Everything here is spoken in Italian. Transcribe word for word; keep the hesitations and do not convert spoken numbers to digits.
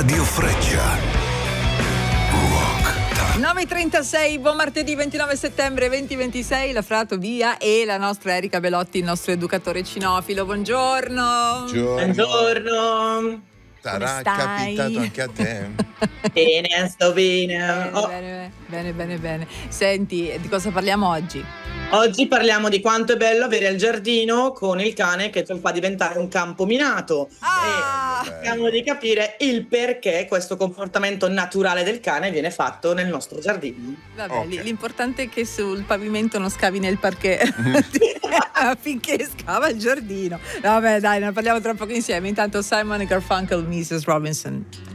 Radio Freccia. nove e trentasei, buon martedì ventinove settembre duemilaventisei, la Frato via e la nostra Erika Belotti, il nostro educatore cinofilo. Buongiorno. Buongiorno. Sarà capitato anche a te? Bene, sto bene. Bene, Oh. bene, bene, bene, bene. Senti, di cosa parliamo oggi? Oggi parliamo di quanto è bello avere il giardino con il cane che fa diventare un campo minato. Ah! E cerchiamo di capire il perché questo comportamento naturale del cane viene fatto nel nostro giardino. Vabbè, Ok. l'importante è che sul pavimento non scavi nel parquet finché scava il giardino. Vabbè, dai, ne parliamo tra poco insieme. Intanto Simon e Garfunkel, missus Robinson.